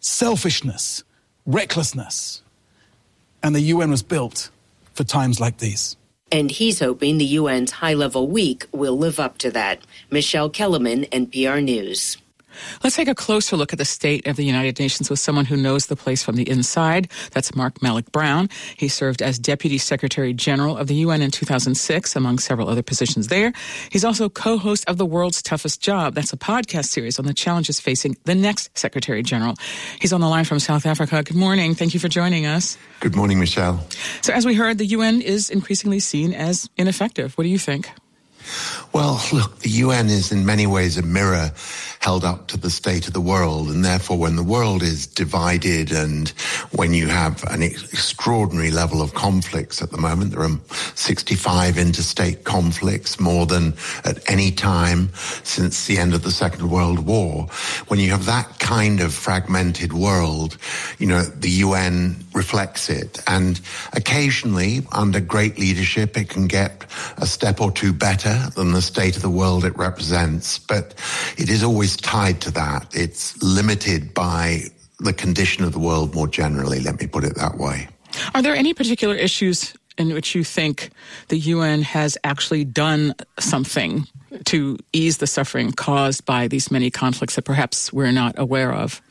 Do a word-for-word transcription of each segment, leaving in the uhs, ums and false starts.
selfishness, recklessness. And the U N was built for times like these. And he's hoping the U N's high-level week will live up to that. Michelle Kellerman, N P R News. Let's take a closer look at the state of the United Nations with someone who knows the place from the inside. That's Mark Malloch Brown. He served as Deputy Secretary General of the U N in two thousand six, among several other positions there. He's also co-host of The World's Toughest Job. That's a podcast series on the challenges facing the next Secretary General. He's on the line from South Africa. Good morning. Thank you for joining us. Good morning, Michelle. So as we heard, the U N is increasingly seen as ineffective. What do you think? Well, look, the U N is in many ways a mirror held up to the state of the world, and therefore when the world is divided and when you have an extraordinary level of conflicts at the moment, there are sixty-five interstate conflicts, more than at any time since the end of the Second World War. When you have that kind of fragmented world, you know, the U N reflects it, and occasionally under great leadership it can get a step or two better than the state of the world it represents, but it is always tied to that. It's limited by the condition of the world more generally, let me put it that way. Are there any particular issues in which you think the U N has actually done something to ease the suffering caused by these many conflicts that perhaps we're not aware of?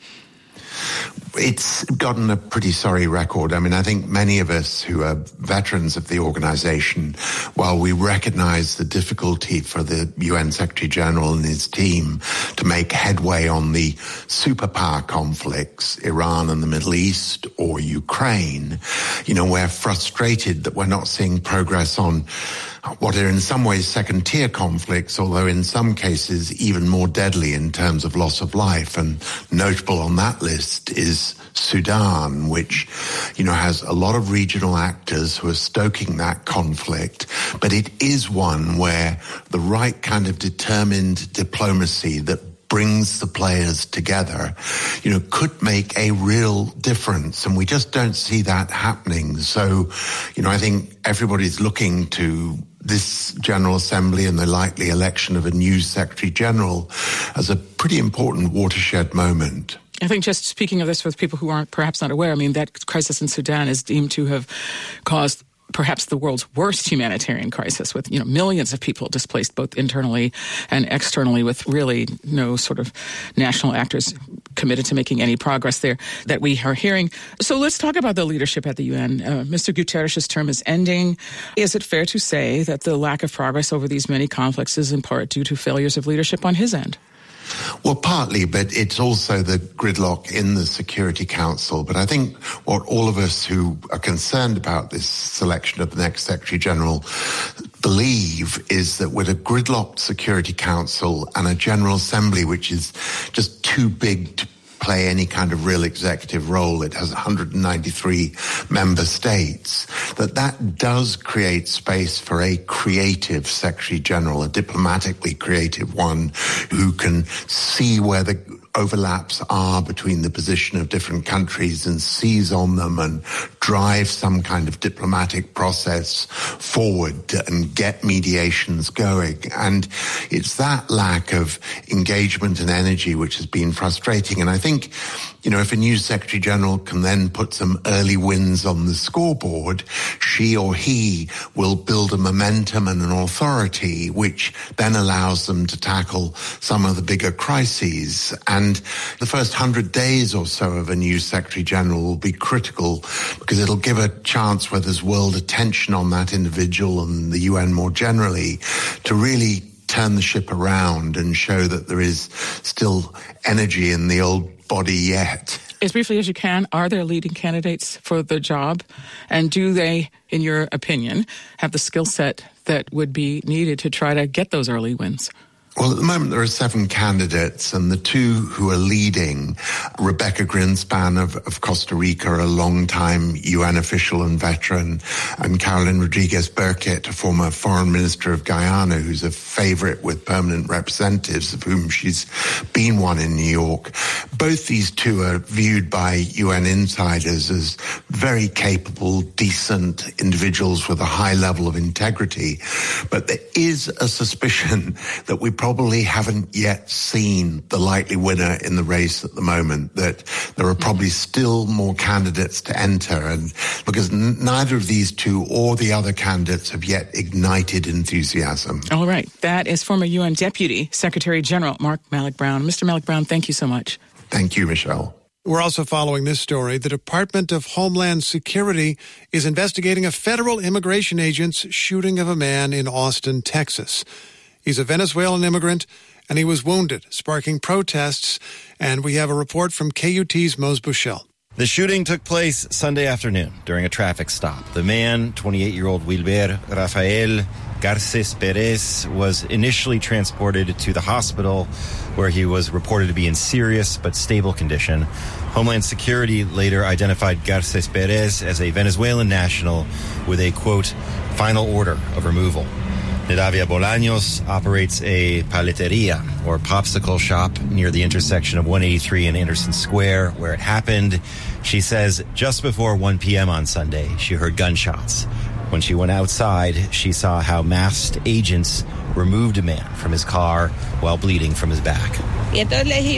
It's gotten a pretty sorry record. I mean, I think many of us who are veterans of the organization, while we recognize the difficulty for the U N Secretary General and his team to make headway on the superpower conflicts, Iran and the Middle East or Ukraine, you know, we're frustrated that we're not seeing progress on what are in some ways second-tier conflicts, although in some cases even more deadly in terms of loss of life. And notable on that list is Sudan, which, you know, has a lot of regional actors who are stoking that conflict. But it is one where the right kind of determined diplomacy that brings the players together, you know, could make a real difference. And we just don't see that happening. So, you know, I think everybody's looking to this General Assembly and the likely election of a new Secretary General as a pretty important watershed moment. I think just speaking of this with people who aren't perhaps not aware, I mean, that crisis in Sudan is deemed to have caused perhaps the world's worst humanitarian crisis, with, you know, millions of people displaced both internally and externally, with really no sort of national actors committed to making any progress there that we are hearing. So let's talk about the leadership at the U N. Uh, Mister Guterres' term is ending. Is it fair to say that the lack of progress over these many conflicts is in part due to failures of leadership on his end? Well, partly, but it's also the gridlock in the Security Council. But I think what all of us who are concerned about this selection of the next Secretary General believe is that with a gridlocked Security Council and a General Assembly which is just too big to play any kind of real executive role, it has one hundred ninety-three member states, that that does create space for a creative Secretary General, a diplomatically creative one who can see where the overlaps are between the position of different countries and seize on them and drive some kind of diplomatic process forward and get mediations going. And it's that lack of engagement and energy which has been frustrating. And I think, you know, if a new Secretary General can then put some early wins on the scoreboard, she or he will build a momentum and an authority which then allows them to tackle some of the bigger crises. And the first hundred days or so of a new Secretary General will be critical because it'll give a chance where there's world attention on that individual and the U N more generally to really turn the ship around and show that there is still energy in the old body yet. As briefly as you can, are there leading candidates for the job? And do they, in your opinion, have the skill set that would be needed to try to get those early wins? Well, at the moment there are seven candidates, and the two who are leading, Rebecca Greenspan of, of Costa Rica, a long-time U N official and veteran, and Carolyn Rodriguez-Burkett, a former foreign minister of Guyana, who's a favorite with permanent representatives, of whom she's been one in New York. Both these two are viewed by U N insiders as very capable, decent individuals with a high level of integrity. But there is a suspicion that we probably probably haven't yet seen the likely winner in the race at the moment, that there are probably still more candidates to enter, and because n- neither of these two or the other candidates have yet ignited enthusiasm. All right. That is former U N Deputy Secretary General Mark Malloch-Brown. Mister Malloch-Brown, thank you so much. Thank you, Michelle. We're also following this story. The Department of Homeland Security is investigating a federal immigration agent's shooting of a man in Austin, Texas. He's a Venezuelan immigrant, and he was wounded, sparking protests. And we have a report from K U T's Mose Bushell. The shooting took place Sunday afternoon during a traffic stop. The man, twenty-eight-year-old Wilber Rafael Garces Perez, was initially transported to the hospital where he was reported to be in serious but stable condition. Homeland Security later identified Garces Perez as a Venezuelan national with a, quote, final order of removal. Nedavia Bolaños operates a paleteria, or popsicle shop, near the intersection of one eighty-three and Anderson Square, where it happened. She says just before one p.m. on Sunday, she heard gunshots. When she went outside, she saw how masked agents removed a man from his car while bleeding from his back. And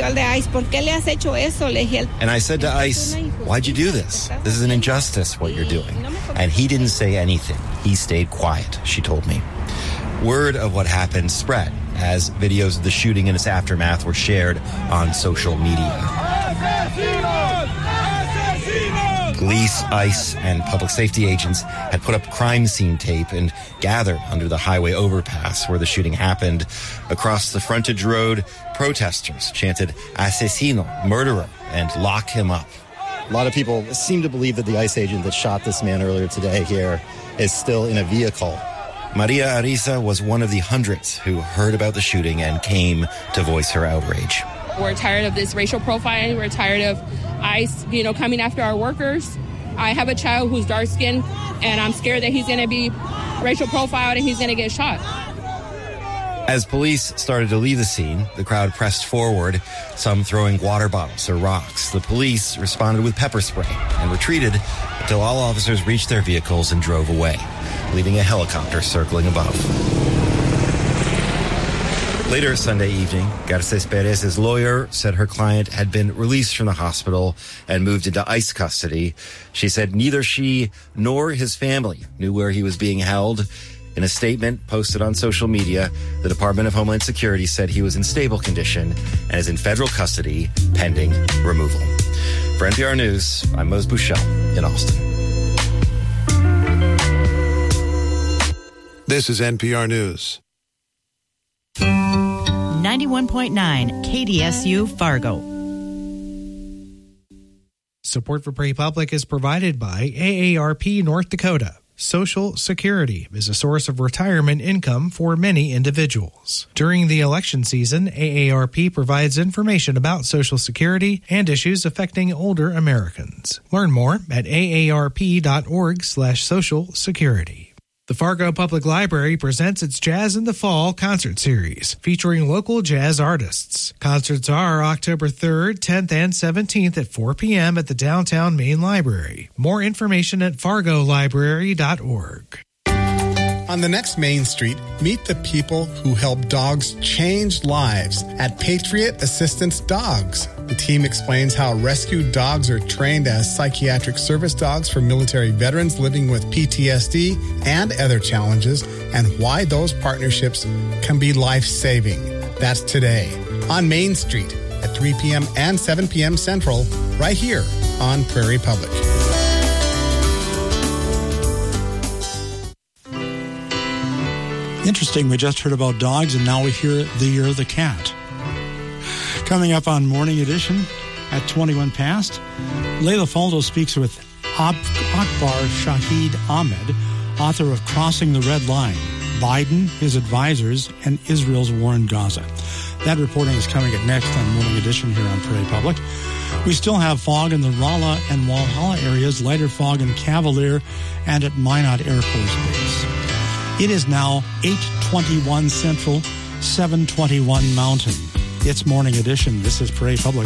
I said to ICE, why'd you do this? This is an injustice, what you're doing. And he didn't say anything. He stayed quiet, she told me. Word of what happened spread as videos of the shooting and its aftermath were shared on social media. Police, ICE, and public safety agents had put up crime scene tape and gathered under the highway overpass where the shooting happened. Across the frontage road, protesters chanted "Asesino," murderer, and "lock him up." A lot of people seem to believe that the ICE agent that shot this man earlier today here is still in a vehicle. Maria Ariza was one of the hundreds who heard about the shooting and came to voice her outrage. We're tired of this racial profiling. We're tired of ICE, you know, coming after our workers. I have a child who's dark-skinned, and I'm scared that he's going to be racial profiled and he's going to get shot. As police started to leave the scene, the crowd pressed forward, some throwing water bottles or rocks. The police responded with pepper spray and retreated until all officers reached their vehicles and drove away, leaving a helicopter circling above. Later Sunday evening, Garces Perez's lawyer said her client had been released from the hospital and moved into ICE custody. She said neither she nor his family knew where he was being held. In a statement posted on social media, the Department of Homeland Security said he was in stable condition and is in federal custody pending removal. For N P R News, I'm Mose Bushell in Austin. This is N P R News. ninety-one point nine K D S U Fargo. Support for Prairie Public is provided by A A R P North Dakota. Social Security is a source of retirement income for many individuals. During the election season, A A R P provides information about Social Security and issues affecting older Americans. Learn more at A A R P dot org slash social security. The Fargo Public Library presents its Jazz in the Fall concert series, featuring local jazz artists. Concerts are October third, tenth, and seventeenth at four p.m. at the Downtown Main Library. More information at fargo library dot org. On the next Main Street, meet the people who help dogs change lives at Patriot Assistance Dogs. The team explains how rescued dogs are trained as psychiatric service dogs for military veterans living with P T S D and other challenges, and why those partnerships can be life-saving. That's today on Main Street at three p.m. and seven p.m. Central, right here on Prairie Public. Interesting, we just heard about dogs, and now we hear the year of the cat. Coming up on Morning Edition at twenty-one past, Leila Faldo speaks with Ab- Akbar Shahid Ahmed, author of Crossing the Red Line, Biden, His Advisors, and Israel's War in Gaza. That reporting is coming up next on Morning Edition here on Prairie Public. We still have fog in the Rolla and Walhalla areas, lighter fog in Cavalier and at Minot Air Force Base. It is now eight twenty-one Central, seven twenty-one Mountain. It's Morning Edition. This is Prairie Public.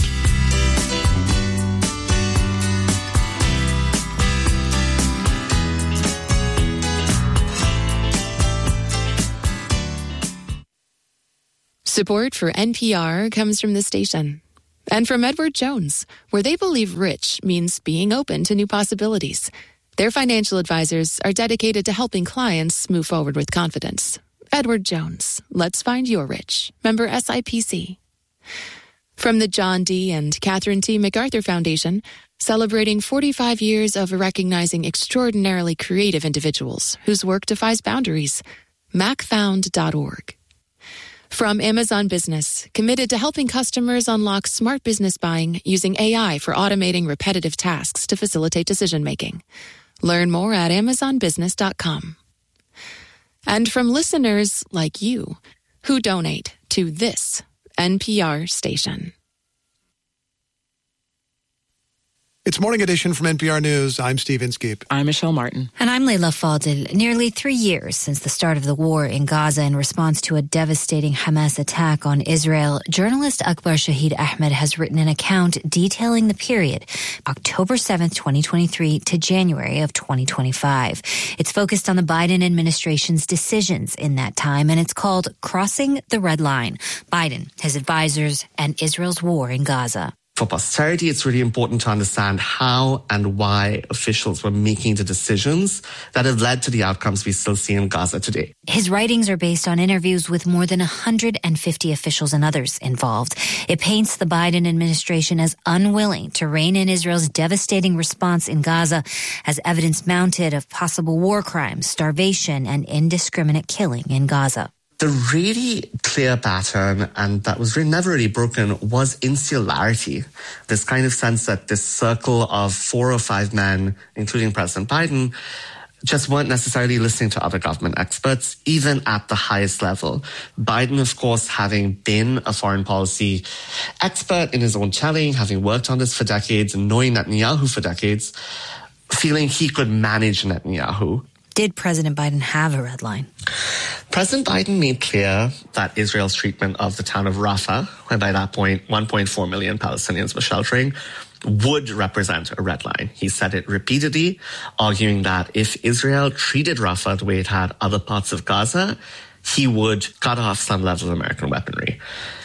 Support for N P R comes from the station and from Edward Jones, where they believe rich means being open to new possibilities. Their financial advisors are dedicated to helping clients move forward with confidence. Edward Jones, let's find your rich. Member S I P C. From the John D. and Catherine T. MacArthur Foundation, celebrating forty-five years of recognizing extraordinarily creative individuals whose work defies boundaries. mac found dot org. From Amazon Business, committed to helping customers unlock smart business buying using A I for automating repetitive tasks to facilitate decision-making. Learn more at amazon business dot com. And from listeners like you who donate to this N P R station. It's Morning Edition from N P R News. I'm Steve Inskeep. I'm Michelle Martin. And I'm Leila Fadel. Nearly three years since the start of the war in Gaza in response to a devastating Hamas attack on Israel, journalist Akbar Shahid Ahmed has written an account detailing the period, October seventh, twenty twenty-three to January of twenty twenty-five. It's focused on the Biden administration's decisions in that time, and it's called Crossing the Red Line: Biden, his advisors, and Israel's war in Gaza. For posterity, it's really important to understand how and why officials were making the decisions that have led to the outcomes we still see in Gaza today. His writings are based on interviews with more than one hundred fifty officials and others involved. It paints the Biden administration as unwilling to rein in Israel's devastating response in Gaza, as evidence mounted of possible war crimes, starvation, and indiscriminate killing in Gaza. The really clear pattern, and that was really never really broken, was insularity. This kind of sense that this circle of four or five men, including President Biden, just weren't necessarily listening to other government experts, even at the highest level. Biden, of course, having been a foreign policy expert in his own telling, having worked on this for decades and knowing Netanyahu for decades, feeling he could manage Netanyahu. Did President Biden have a red line? President Biden made clear that Israel's treatment of the town of Rafah, where by that point one point four million Palestinians were sheltering, would represent a red line. He said it repeatedly, arguing that if Israel treated Rafah the way it had other parts of Gaza, he would cut off some level of American weaponry.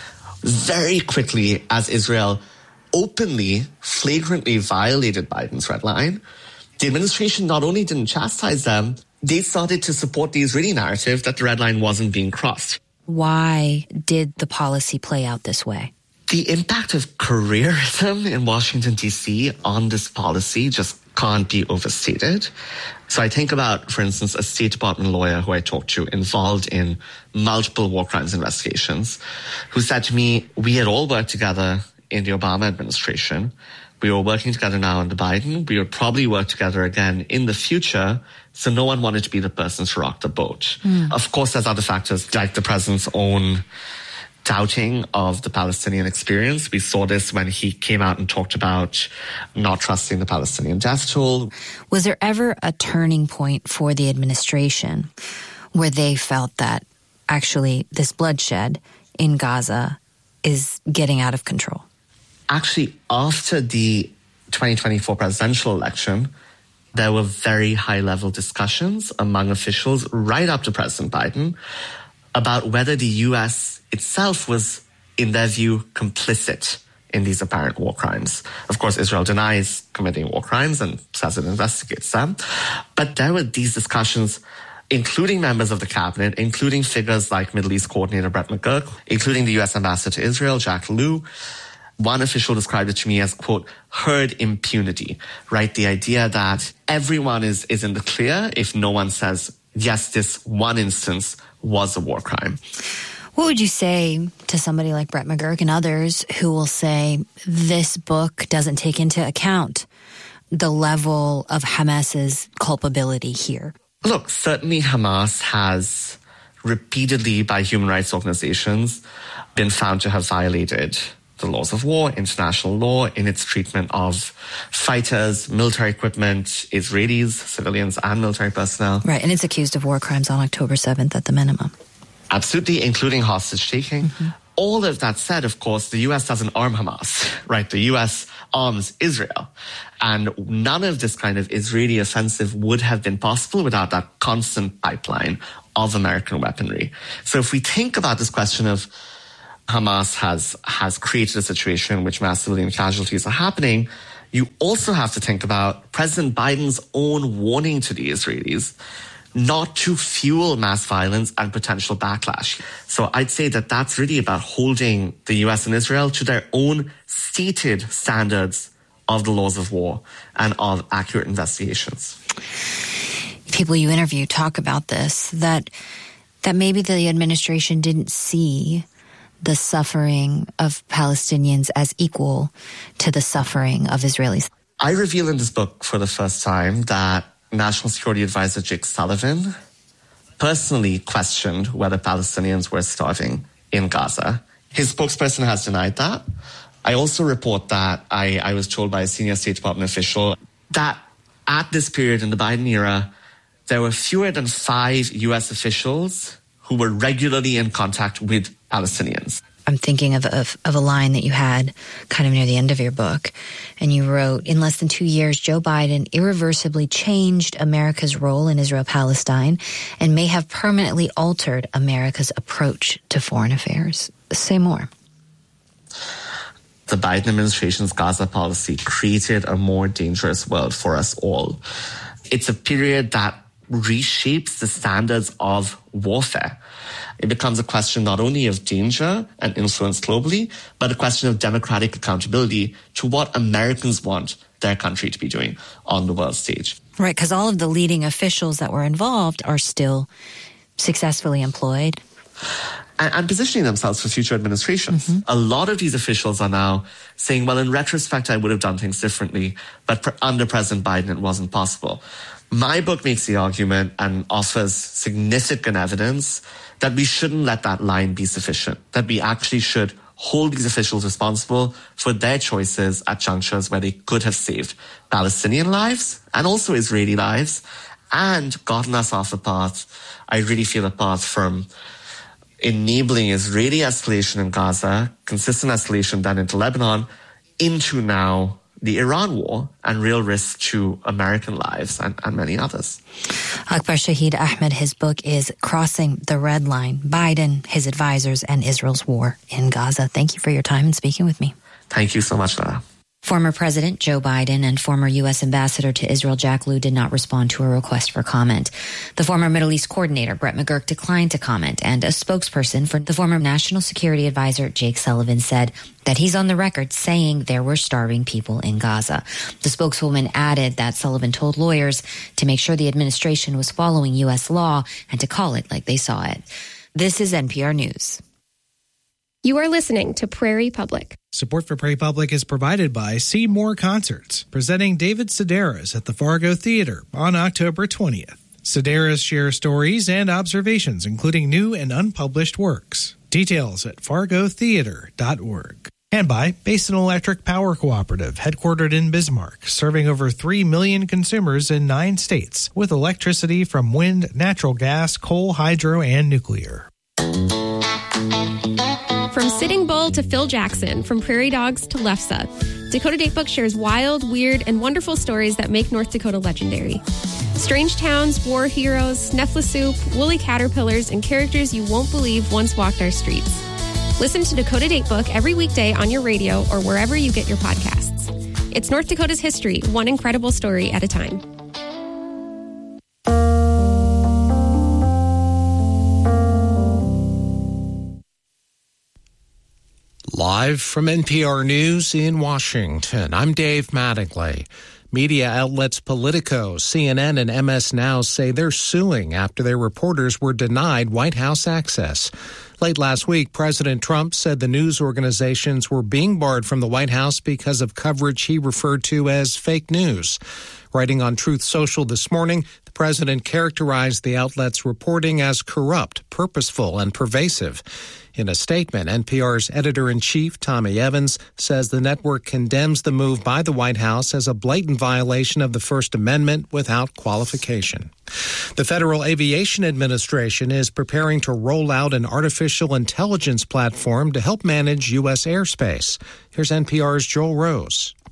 Very quickly, as Israel openly, flagrantly violated Biden's red line, the administration not only didn't chastise them, they started to support the Israeli narrative that the red line wasn't being crossed. Why did the policy play out this way? The impact of careerism in Washington, D C on this policy just can't be overstated. So I think about, for instance, a State Department lawyer who I talked to involved in multiple war crimes investigations, who said to me, we had all worked together in the Obama administration. We were working together now under Biden. We would probably work together again in the future. So no one wanted to be the person to rock the boat. Mm. Of course, there's other factors like the president's own doubting of the Palestinian experience. We saw this when he came out and talked about not trusting the Palestinian death toll. Was there ever a turning point for the administration where they felt that actually this bloodshed in Gaza is getting out of control? Actually, after the twenty twenty-four presidential election, there were very high-level discussions among officials right up to President Biden about whether the U S itself was, in their view, complicit in these apparent war crimes. Of course, Israel denies committing war crimes and says it investigates them. But there were these discussions, including members of the cabinet, including figures like Middle East coordinator Brett McGurk, including the U S ambassador to Israel, Jack Lew. One official described it to me as, quote, herd impunity, right? The idea that everyone is, is in the clear if no one says, yes, this one instance was a war crime. What would you say to somebody like Brett McGurk and others who will say this book doesn't take into account the level of Hamas's culpability here? Look, certainly Hamas has repeatedly by human rights organizations been found to have violated the laws of war, international law, in its treatment of fighters, military equipment, Israelis, civilians, and military personnel. Right, and it's accused of war crimes on October seventh at the minimum. Absolutely, including hostage-taking. Mm-hmm. All of that said, of course, the U S doesn't arm Hamas, right? The U S arms Israel. And none of this kind of Israeli offensive would have been possible without that constant pipeline of American weaponry. So if we think about this question of Hamas has, has created a situation in which mass civilian casualties are happening, you also have to think about President Biden's own warning to the Israelis not to fuel mass violence and potential backlash. So I'd say that that's really about holding the U S and Israel to their own stated standards of the laws of war and of accurate investigations. People you interview talk about this, that that maybe the administration didn't see the suffering of Palestinians as equal to the suffering of Israelis. I reveal in this book for the first time that National Security Advisor Jake Sullivan personally questioned whether Palestinians were starving in Gaza. His spokesperson has denied that. I also report that I, I was told by a senior State Department official that at this period in the Biden era, there were fewer than five U S officials who were regularly in contact with Palestinians. I'm thinking of, of, of a line that you had kind of near the end of your book. And you wrote, in less than two years, Joe Biden irreversibly changed America's role in Israel-Palestine and may have permanently altered America's approach to foreign affairs. Say more. The Biden administration's Gaza policy created a more dangerous world for us all. It's a period that reshapes the standards of warfare. It becomes a question not only of danger and influence globally, but a question of democratic accountability to what Americans want their country to be doing on the world stage. Right, because all of the leading officials that were involved are still successfully employed. And, and positioning themselves for future administrations. Mm-hmm. A lot of these officials are now saying, well, in retrospect, I would have done things differently, but per, under President Biden, it wasn't possible. My book makes the argument and offers significant evidence that we shouldn't let that line be sufficient, that we actually should hold these officials responsible for their choices at junctures where they could have saved Palestinian lives and also Israeli lives and gotten us off a path, I really feel a path from enabling Israeli escalation in Gaza, consistent escalation then into Lebanon, into now the Iran war and real risk to American lives and, and many others. Akbar Shahid Ahmed, his book is Crossing the Red Line, Biden, his advisors, and Israel's war in Gaza. Thank you for your time and speaking with me. Thank you so much, Lara. Former President Joe Biden and former U S Ambassador to Israel Jack Lew did not respond to a request for comment. The former Middle East coordinator Brett McGurk declined to comment, and a spokesperson for the former National Security Advisor Jake Sullivan said that he's on the record saying there were starving people in Gaza. The spokeswoman added that Sullivan told lawyers to make sure the administration was following U S law and to call it like they saw it. This is N P R News. You are listening to Prairie Public. Support for Prairie Public is provided by See More Concerts, presenting David Sedaris at the Fargo Theater on October twentieth. Sedaris shares stories and observations, including new and unpublished works. Details at fargo theater dot org. And by Basin Electric Power Cooperative, headquartered in Bismarck, serving over three million consumers in nine states with electricity from wind, natural gas, coal, hydro, and nuclear. From Sitting Bull to Phil Jackson, from Prairie Dogs to Lefse, Dakota Datebook shares wild, weird, and wonderful stories that make North Dakota legendary. Strange towns, war heroes, Nefla woolly caterpillars, and characters you won't believe once walked our streets. Listen to Dakota Datebook every weekday on your radio or wherever you get your podcasts. It's North Dakota's history, one incredible story at a time. Live from N P R News in Washington, I'm Dave Mattingly. Media outlets Politico, C N N, and M S Now say they're suing after their reporters were denied White House access. Late last week, President Trump said the news organizations were being barred from the White House because of coverage he referred to as fake news. Writing on Truth Social this morning, the president characterized the outlets' reporting as corrupt, purposeful, and pervasive. In a statement, N P R's editor-in-chief, Tommy Evans, says the network condemns the move by the White House as a blatant violation of the First Amendment without qualification. The Federal Aviation Administration is preparing to roll out an artificial intelligence platform to help manage U S airspace. Here's N P R's Joel Rose.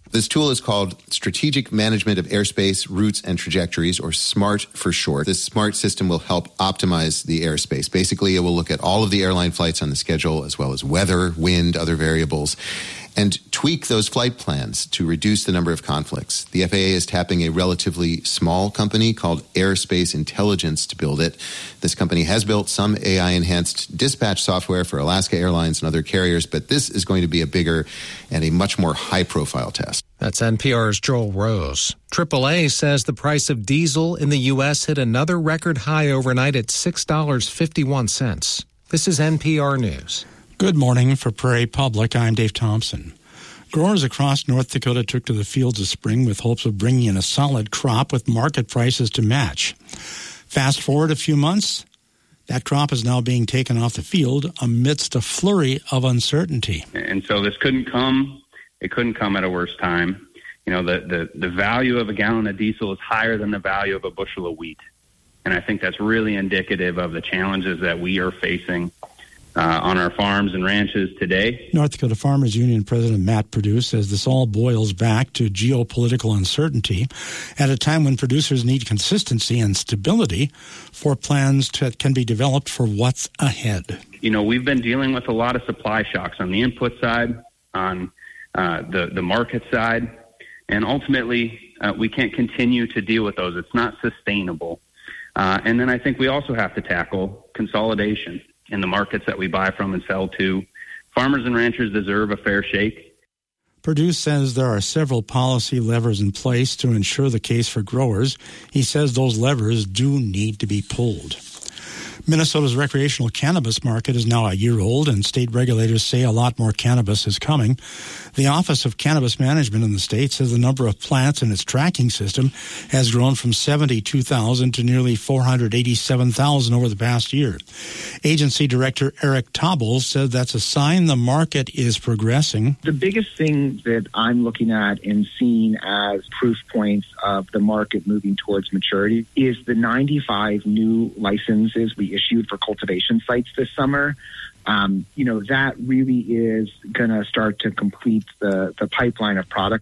This tool is called Strategic Management of Airspace Routes and Trajectories, or SMART for short. This SMART system will help optimize the airspace. Basically, it will look at all of the airline flights on the schedule, as well as weather, wind, other variables, and tweak those flight plans to reduce the number of conflicts. The F A A is tapping a relatively small company called Airspace Intelligence to build it. This company has built some A I-enhanced dispatch software for Alaska Airlines and other carriers, but this is going to be a bigger and a much more high-profile test. That's N P R's Joel Rose. triple A says the price of diesel in the U S hit another record high overnight at six dollars and fifty-one cents. This is N P R News. Good morning for Prairie Public. I'm Dave Thompson. Growers across North Dakota took to the fields this spring with hopes of bringing in a solid crop with market prices to match. Fast forward a few months, that crop is now being taken off the field amidst a flurry of uncertainty. And so this couldn't come, it couldn't come at a worse time. You know, the, the, the value of a gallon of diesel is higher than the value of a bushel of wheat. And I think that's really indicative of the challenges that we are facing Uh, on our farms and ranches today. North Dakota Farmers Union President Matt Perdue says this all boils back to geopolitical uncertainty at a time when producers need consistency and stability for plans that can be developed for what's ahead. You know, we've been dealing with a lot of supply shocks on the input side, on uh, the, the market side, and ultimately uh, we can't continue to deal with those. It's not sustainable. Uh, and then I think we also have to tackle consolidation in the markets that we buy from and sell to. Farmers and ranchers deserve a fair shake. Perdue says there are several policy levers in place to ensure the case for growers. He says those levers do need to be pulled. Minnesota's recreational cannabis market is now a year old, and state regulators say a lot more cannabis is coming. The Office of Cannabis Management in the state says the number of plants in its tracking system has grown from seventy-two thousand to nearly four hundred eighty-seven thousand over the past year. Agency Director Eric Tobel said that's a sign the market is progressing. The biggest thing that I'm looking at and seeing as proof points of the market moving towards maturity is the ninety-five new licenses we issued for cultivation sites this summer. Um, you know, that really is going to start to complete the, the pipeline of product.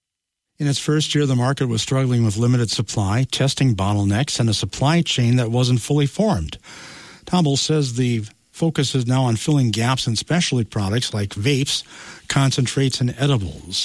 In its first year, the market was struggling with limited supply, testing bottlenecks, and a supply chain that wasn't fully formed. Tobel says the focus is now on filling gaps in specialty products like vapes, concentrates, and edibles.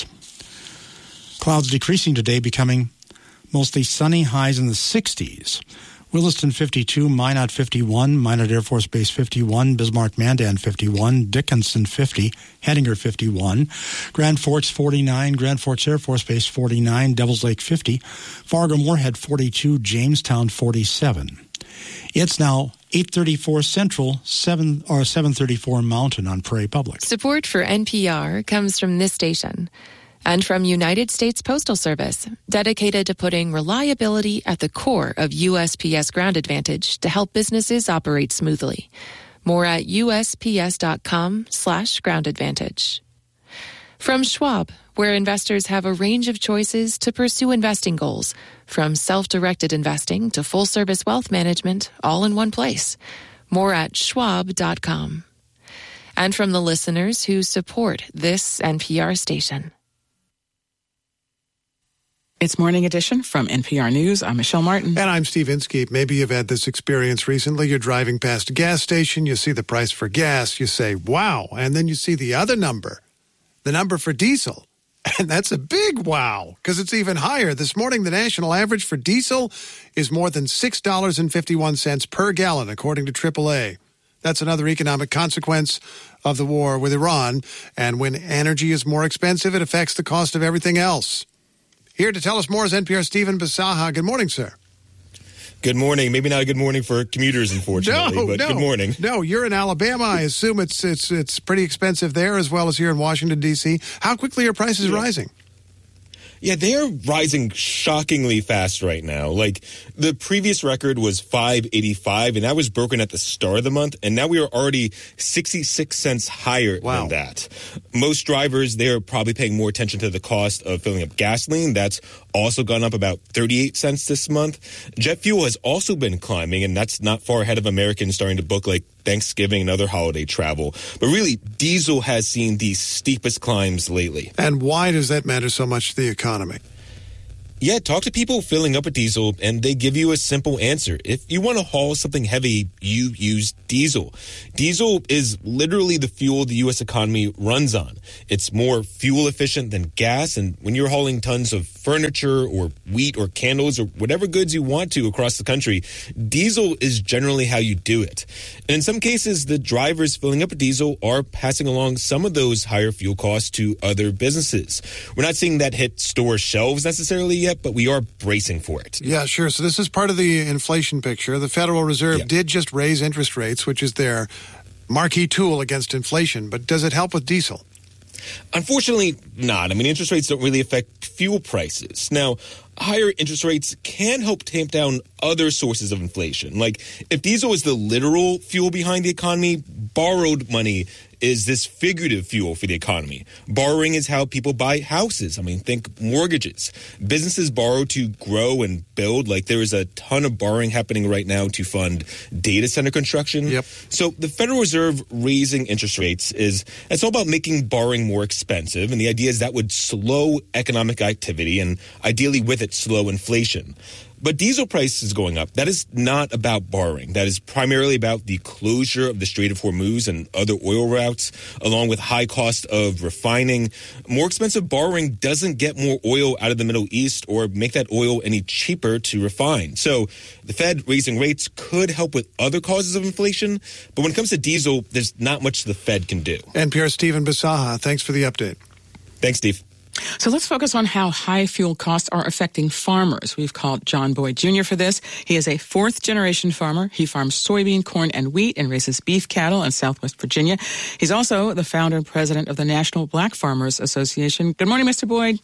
Clouds decreasing today, becoming mostly sunny, highs in the sixties. Williston fifty-two, Minot fifty-one, Minot Air Force Base fifty-one, Bismarck-Mandan fifty-one, Dickinson fifty, Hettinger fifty-one, Grand Forks forty-nine, Grand Forks Air Force Base forty-nine, Devils Lake fifty, Fargo-Moorhead forty-two, Jamestown forty-seven. It's now eight thirty-four Central, seven or seven thirty-four Mountain on Prairie Public. Support for N P R comes from this station and from United States Postal Service, dedicated to putting reliability at the core of U S P S Ground Advantage to help businesses operate smoothly. More at usps.com slash ground advantage. From Schwab, where investors have a range of choices to pursue investing goals, from self-directed investing to full-service wealth management, all in one place. More at schwab dot com. And from the listeners who support this N P R station. It's Morning Edition from N P R News. I'm Michelle Martin. And I'm Steve Inskeep. Maybe you've had this experience recently. You're driving past a gas station, you see the price for gas, you say, wow, and then you see the other number, the number for diesel. And that's a big wow, because it's even higher. This morning, the national average for diesel is more than six dollars and fifty-one cents per gallon, according to triple A. That's another economic consequence of the war with Iran. And when energy is more expensive, it affects the cost of everything else. Here to tell us more is N P R's Stephen Bisaha. Good morning, sir. Good morning. Maybe not a good morning for commuters, unfortunately, no, but no, good morning. No, you're in Alabama. I assume it's it's it's pretty expensive there as well as here in Washington, D C. How quickly are prices yeah. rising? Yeah, they are rising shockingly fast right now. Like, the previous record was five eighty-five, and that was broken at the start of the month, and now we are already sixty-six cents higher wow. than that. most drivers, they're probably paying more attention to the cost of filling up gasoline. That's also gone up about thirty-eight cents this month. Jet fuel has also been climbing, and that's not far ahead of Americans starting to book like Thanksgiving and other holiday travel. But really, diesel has seen the steepest climbs lately. And why does that matter so much to the economy? Yeah, talk to people filling up a diesel, and they give you a simple answer. If you want to haul something heavy, you use diesel. Diesel is literally the fuel the U S economy runs on. It's more fuel efficient than gas, and when you're hauling tons of furniture or wheat or candles or whatever goods you want to across the country, diesel is generally how you do it. And in some cases, the drivers filling up a diesel are passing along some of those higher fuel costs to other businesses. We're not seeing that hit store shelves necessarily yet, but we are bracing for it. Yeah, sure. So this is part of the inflation picture. The Federal Reserve yeah. did just raise interest rates, which is their marquee tool against inflation. But does it help with diesel? Unfortunately, not. I mean, interest rates don't really affect fuel prices. Now, higher interest rates can help tamp down other sources of inflation. Like, if diesel is the literal fuel behind the economy, borrowed money is this figurative fuel for the economy. Borrowing is how people buy houses. I mean, think mortgages. Businesses borrow to grow and build. Like, there is a ton of borrowing happening right now to fund data center construction. Yep. So the Federal Reserve raising interest rates is, it's all about making borrowing more expensive. And the idea is that would slow economic activity and ideally with it slow inflation. But diesel price is going up. That is not about borrowing. That is primarily about the closure of the Strait of Hormuz and other oil routes, along with high cost of refining. More expensive borrowing doesn't get more oil out of the Middle East or make that oil any cheaper to refine. So the Fed raising rates could help with other causes of inflation. But when it comes to diesel, there's not much the Fed can do. N P R's Stephen Bisaha, thanks for the update. Thanks, Steve. So let's focus on how high fuel costs are affecting farmers. We've called John Boyd Junior for this. He is a fourth-generation farmer. He farms soybean, corn, and wheat and raises beef cattle in Southwest Virginia. He's also the founder and president of the National Black Farmers Association. Good morning, Mister Boyd.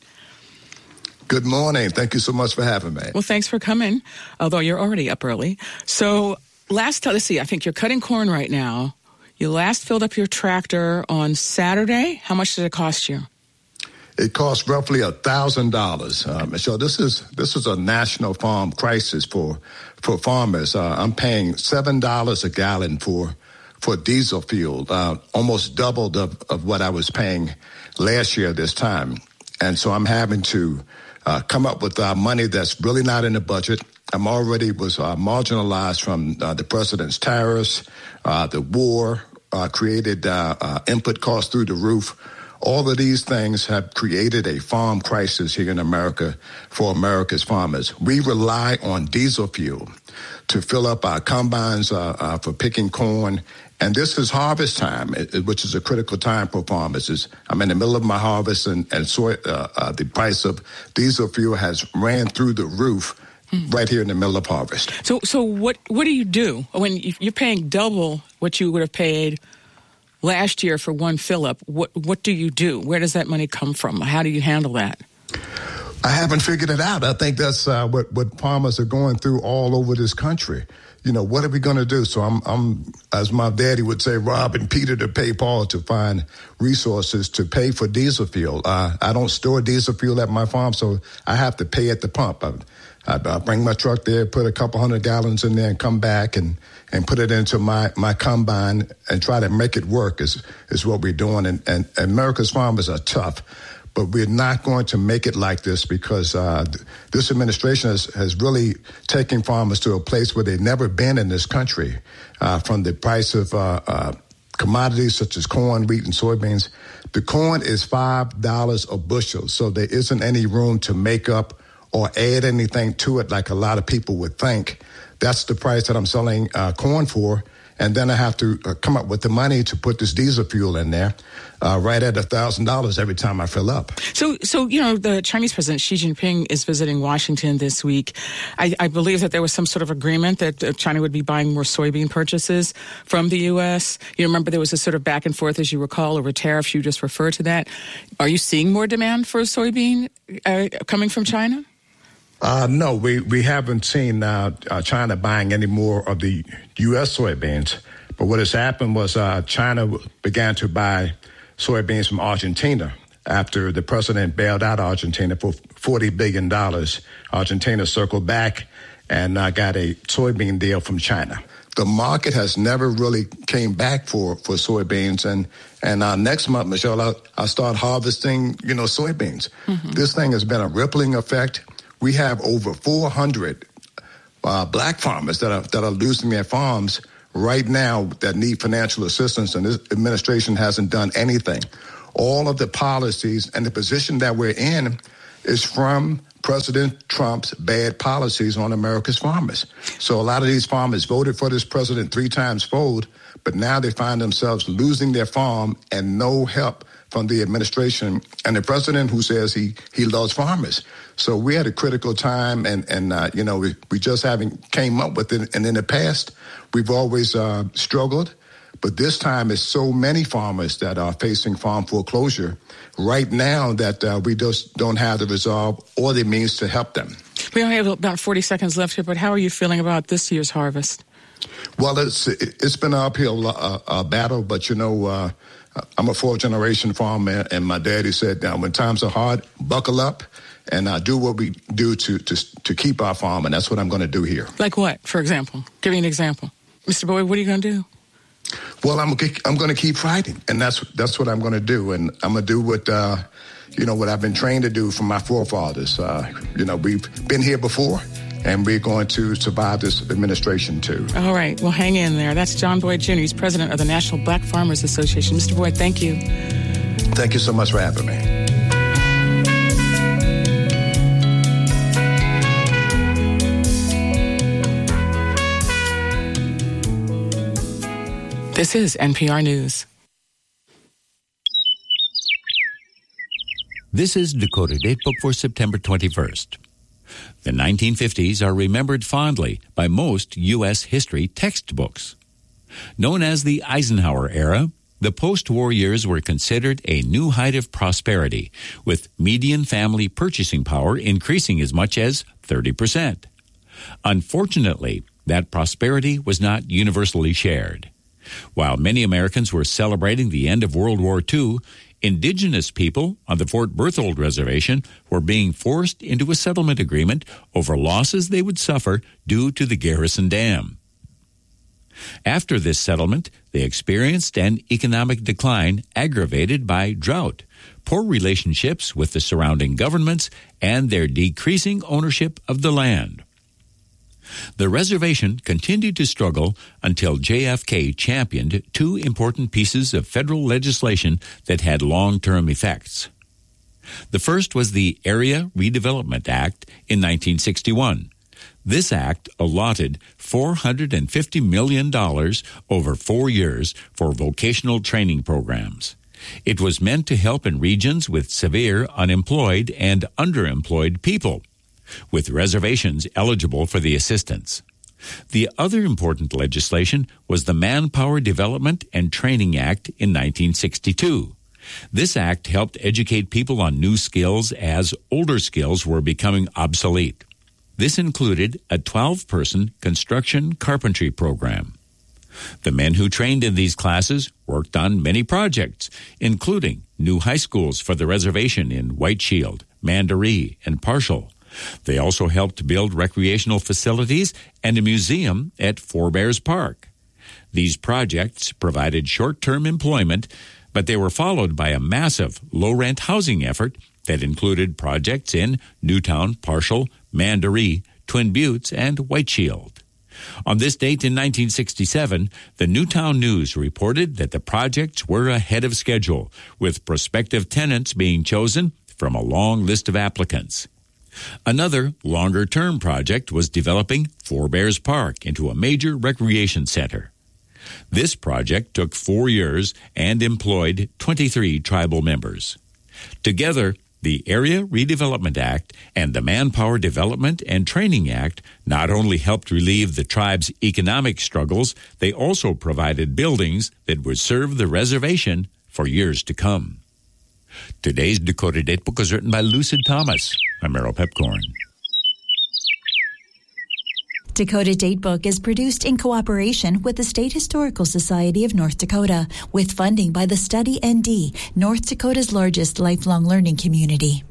Good morning. Thank you so much for having me. Well, thanks for coming, although you're already up early. So last, let's see, I think you're cutting corn right now. You last filled up your tractor on Saturday. How much did it cost you? It costs roughly a thousand dollars. So this is this is a national farm crisis for for farmers. Uh, I'm paying seven dollars a gallon for for diesel fuel, uh, almost doubled of, of what I was paying last year this time. And so I'm having to uh, come up with uh, money that's really not in the budget. I'm already was uh, marginalized from uh, the president's tariffs, uh, the war uh, created uh, uh, input costs through the roof. All of these things have created a farm crisis here in America for America's farmers. We rely on diesel fuel to fill up our combines uh, uh, for picking corn. And this is harvest time, which is a critical time for farmers. It's, I'm in the middle of my harvest, and, and soy, uh, uh, the price of diesel fuel has ran through the roof mm. right here in the middle of harvest. So so what, what do you do when you're paying double what you would have paid last year for one fill-up? What what do you do? Where does that money come from? How do you handle that? I haven't figured it out. I think that's uh, what, what farmers are going through all over this country. You know, what are we going to do? So I'm, I'm, as my daddy would say, robbing Peter to pay Paul to find resources to pay for diesel fuel. Uh, I don't store diesel fuel at my farm, so I have to pay at the pump. I, I, I bring my truck there, put a couple hundred gallons in there, and come back and, and put it into my, my combine and try to make it work is, is what we're doing. And, and, and America's farmers are tough, but we're not going to make it like this because uh, this administration has, has really taken farmers to a place where they've never been in this country, uh, from the price of uh, uh, commodities such as corn, wheat, and soybeans. The corn is five dollars a bushel, so there isn't any room to make up or add anything to it like a lot of people would think. That's the price that I'm selling uh, corn for. And then I have to uh, come up with the money to put this diesel fuel in there, uh, right at one thousand dollars every time I fill up. So, so you know, the Chinese President Xi Jinping is visiting Washington this week. I, I believe that there was some sort of agreement that China would be buying more soybean purchases from the U S. You remember there was a sort of back and forth, as you recall, over tariffs. You just referred to that. Are you seeing more demand for soybean uh, coming from China? Uh, no, we, we haven't seen uh, uh, China buying any more of the U S soybeans. But what has happened was uh, China began to buy soybeans from Argentina. After the president bailed out Argentina for forty billion dollars, Argentina circled back and uh, got a soybean deal from China. The market has never really came back for, for soybeans. And, and uh, next month, Michelle, I'll, I'll start harvesting, you know, soybeans. Mm-hmm. This thing has been a rippling effect. We have over four hundred uh, black farmers that are, that are losing their farms right now that need financial assistance, and this administration hasn't done anything. All of the policies and the position that we're in is from President Trump's bad policies on America's farmers. So a lot of these farmers voted for this president three times fold, but now they find themselves losing their farm and no help from the administration and the president who says he, he loves farmers. So we're at a critical time, and, and uh, you know, we, we just haven't came up with it. And in the past, we've always uh, struggled. But this time, it's so many farmers that are facing farm foreclosure right now that uh, we just don't have the resolve or the means to help them. We only have about forty seconds left here, but how are you feeling about this year's harvest? Well, it's it's been an uphill uh, uh, battle, but, you know, uh, I'm a fourth-generation farmer, and my daddy said, now, when times are hard, buckle up and uh, do what we do to, to, to keep our farm, and that's what I'm going to do here. Like what, for example? Give me an example. Mister Boyd, what are you going to do? Well, I'm I'm going to keep fighting, and that's that's what I'm going to do, and I'm going to do what uh, you know what I've been trained to do from my forefathers. Uh, you know, we've been here before, and we're going to survive this administration too. All right, well, hang in there. That's John Boyd Junior He's president of the National Black Farmers Association. Mister Boyd, thank you. Thank you so much for having me. This is N P R News. This is Dakota Datebook for September twenty-first. The nineteen fifties are remembered fondly by most U S history textbooks. Known as the Eisenhower era, the post-war years were considered a new height of prosperity, with median family purchasing power increasing as much as thirty percent. Unfortunately, that prosperity was not universally shared. While many Americans were celebrating the end of World War Two, indigenous people on the Fort Berthold Reservation were being forced into a settlement agreement over losses they would suffer due to the Garrison Dam. After this settlement, they experienced an economic decline aggravated by drought, poor relationships with the surrounding governments, and their decreasing ownership of the land. The reservation continued to struggle until J F K championed two important pieces of federal legislation that had long-term effects. The first was the Area Redevelopment Act in nineteen sixty-one. This act allotted four hundred fifty million dollars over four years for vocational training programs. It was meant to help in regions with severe unemployed and underemployed people, with reservations eligible for the assistance. The other important legislation was the Manpower Development and Training Act in nineteen sixty-two. This act helped educate people on new skills as older skills were becoming obsolete. This included a twelve-person construction carpentry program. The men who trained in these classes worked on many projects, including new high schools for the reservation in White Shield, Mandaree, and Parshall. They also helped build recreational facilities and a museum at Four Bears Park. These projects provided short-term employment, but they were followed by a massive low-rent housing effort that included projects in Newtown, Parshall, Mandaree, Twin Buttes, and White Shield. On this date in nineteen sixty-seven, the Newtown News reported that the projects were ahead of schedule, with prospective tenants being chosen from a long list of applicants. Another longer-term project was developing Four Bears Park into a major recreation center. This project took four years and employed twenty-three tribal members. Together, the Area Redevelopment Act and the Manpower Development and Training Act not only helped relieve the tribe's economic struggles, they also provided buildings that would serve the reservation for years to come. Today's Dakota Datebook was written by Lucid Thomas. I'm Merrill Pepcorn. Dakota Datebook is produced in cooperation with the State Historical Society of North Dakota, with funding by the Study N D, North Dakota's largest lifelong learning community.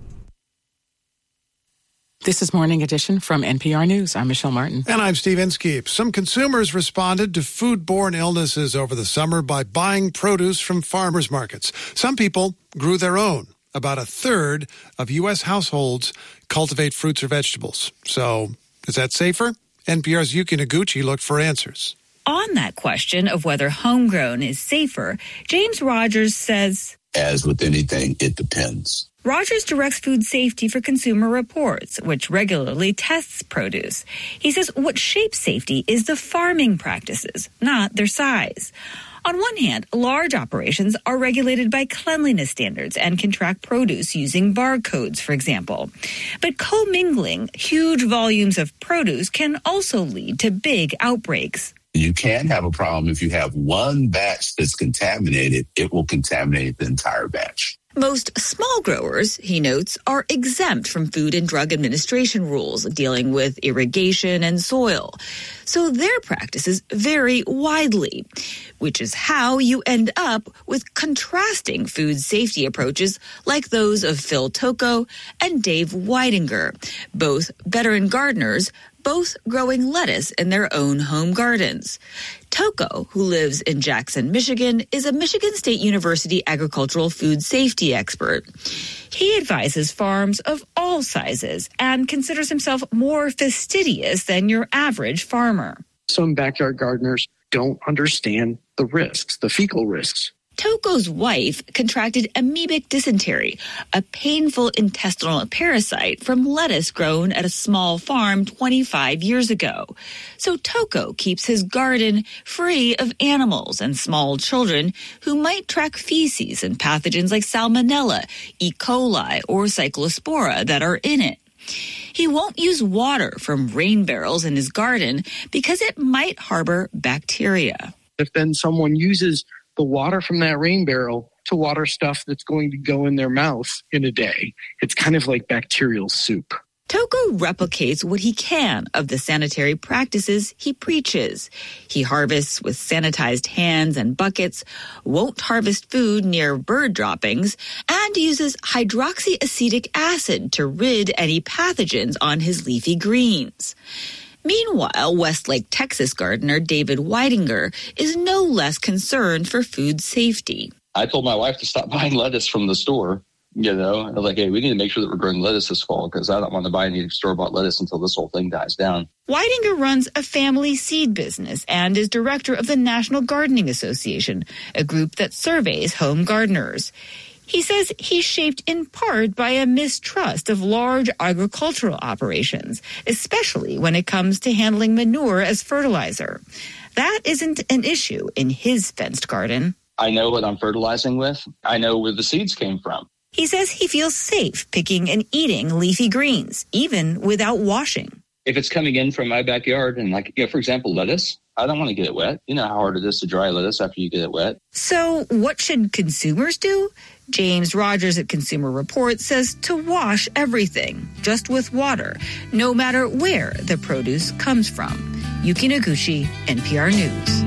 This is Morning Edition from N P R News. I'm Michelle Martin. And I'm Steve Inskeep. Some consumers responded to foodborne illnesses over the summer by buying produce from farmers markets. Some people grew their own. About a third of U S households cultivate fruits or vegetables. So, is that safer? N P R's Yuki Noguchi looked for answers. On that question of whether homegrown is safer, James Rogers says, as with anything, it depends. Rogers directs Food Safety for Consumer Reports, which regularly tests produce. He says what shapes safety is the farming practices, not their size. On one hand, large operations are regulated by cleanliness standards and can track produce using barcodes, for example. But commingling huge volumes of produce can also lead to big outbreaks. You can have a problem if you have one batch that's contaminated, it will contaminate the entire batch. Most small growers, he notes, are exempt from Food and Drug Administration rules dealing with irrigation and soil. So their practices vary widely, which is how you end up with contrasting food safety approaches like those of Phil Tocco and Dave Weidinger, both veteran gardeners, both growing lettuce in their own home gardens. Tocco, who lives in Jackson, Michigan, is a Michigan State University agricultural food safety expert. He advises farms of all sizes and considers himself more fastidious than your average farmer. Some backyard gardeners don't understand the risks, the fecal risks. Tocco's wife contracted amoebic dysentery, a painful intestinal parasite from lettuce grown at a small farm twenty-five years ago. So Tocco keeps his garden free of animals and small children who might track feces and pathogens like Salmonella, E. coli, or Cyclospora that are in it. He won't use water from rain barrels in his garden because it might harbor bacteria. If then someone uses the water from that rain barrel to water stuff that's going to go in their mouth in a day, it's kind of like bacterial soup. Tocco replicates what he can of the sanitary practices he preaches. He harvests with sanitized hands and buckets, won't harvest food near bird droppings, and uses hydroxyacetic acid to rid any pathogens on his leafy greens. Meanwhile, Westlake, Texas gardener David Weidinger is no less concerned for food safety. I told my wife to stop buying lettuce from the store. You know, I was like, hey, we need to make sure that we're growing lettuce this fall because I don't want to buy any store-bought lettuce until this whole thing dies down. Weidinger runs a family seed business and is director of the National Gardening Association, a group that surveys home gardeners. He says he's shaped in part by a mistrust of large agricultural operations, especially when it comes to handling manure as fertilizer. That isn't an issue in his fenced garden. I know what I'm fertilizing with. I know where the seeds came from. He says he feels safe picking and eating leafy greens, even without washing. If it's coming in from my backyard and, like, you know, for example, lettuce, I don't want to get it wet. You know how hard it is to dry lettuce after you get it wet. So what should consumers do? James Rogers at Consumer Reports says to wash everything, just with water, no matter where the produce comes from. Yuki Noguchi, N P R News.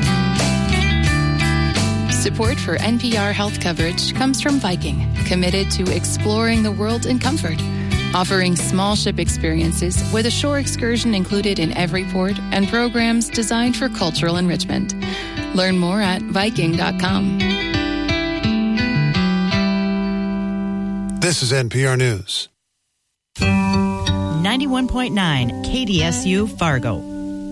Support for N P R health coverage comes from Viking, committed to exploring the world in comfort. Offering small ship experiences with a shore excursion included in every port and programs designed for cultural enrichment. Learn more at Viking dot com. This is N P R News. ninety-one point nine K D S U Fargo.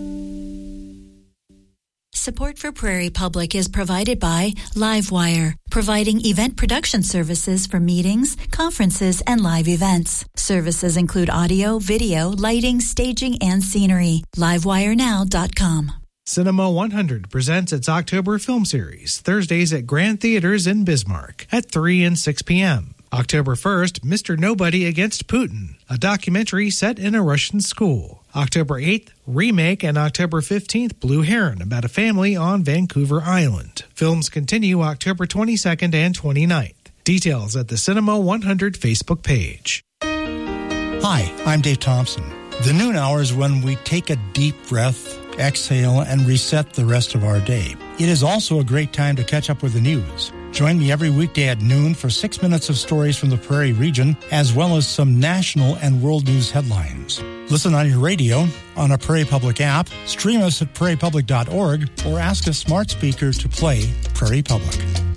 Support for Prairie Public is provided by Livewire, providing event production services for meetings, conferences, and live events. Services include audio, video, lighting, staging, and scenery. livewire now dot com. Cinema one hundred presents its October film series, Thursdays at Grand Theaters in Bismarck at three and six p.m. October first, Mister Nobody Against Putin, a documentary set in a Russian school. October eighth, Remake, and October fifteenth, Blue Heron, about a family on Vancouver Island. Films continue October twenty-second and twenty-ninth. Details at the Cinema one hundred Facebook page. Hi, I'm Dave Thompson. The noon hour is when we take a deep breath, exhale, and reset the rest of our day. It is also a great time to catch up with the news. Join me every weekday at noon for six minutes of stories from the Prairie region, as well as some national and world news headlines. Listen on your radio, on a Prairie Public app, stream us at prairie public dot org, or ask a smart speaker to play Prairie Public.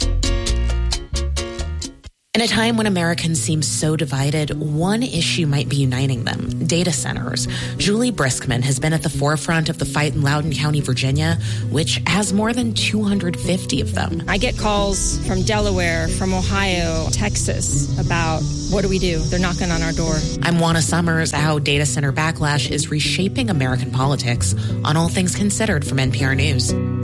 In a time when Americans seem so divided, one issue might be uniting them: data centers. Julie Briskman has been at the forefront of the fight in Loudoun County, Virginia, which has more than two hundred fifty of them. I get calls from Delaware, from Ohio, Texas about what do we do? They're knocking on our door. I'm Juana Summers. How data center backlash is reshaping American politics on All Things Considered from N P R News.